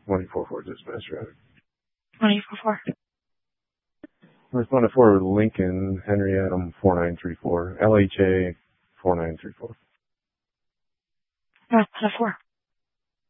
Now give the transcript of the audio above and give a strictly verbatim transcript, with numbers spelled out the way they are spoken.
twenty-four four dispatch router. twenty-four four. Responded for Lincoln, Henry Adam four nine three four, L H A four nine three four. North four.